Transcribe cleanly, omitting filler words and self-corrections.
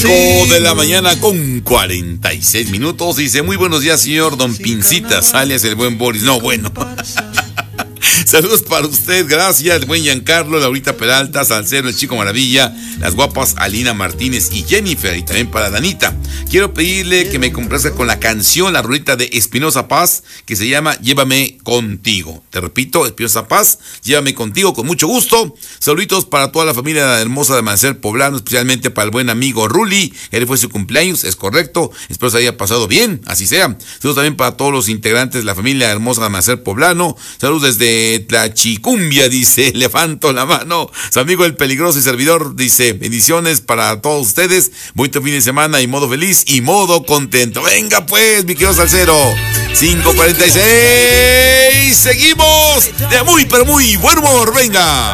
de la mañana con 46 minutos. Dice, muy buenos días, señor Don Pincitas, alias el buen Boris. No, bueno. Saludos para usted, gracias, el buen Giancarlo, Laurita Peralta, Salcero, el Chico Maravilla, las guapas Alina Martínez y Jennifer, y también para Danita. Quiero pedirle que me complazca con la canción, la rolita de Espinosa Paz, que se llama Llévame Contigo. Te repito, Espinosa Paz, Llévame Contigo, con mucho gusto. Saluditos para toda la familia hermosa de Amanecer Poblano, especialmente para el buen amigo Ruli, él fue su cumpleaños, es correcto, espero se haya pasado bien, así sea. Saludos también para todos los integrantes de la familia hermosa de Amanecer Poblano. Saludos desde Tlachicumbia, dice, levanto la mano. Su amigo el peligroso y servidor dice, bendiciones para todos ustedes, bonito fin de semana y modo feliz y modo contento. Venga pues, mi querido Salcero, 5:46, seguimos de muy pero muy buen humor, venga.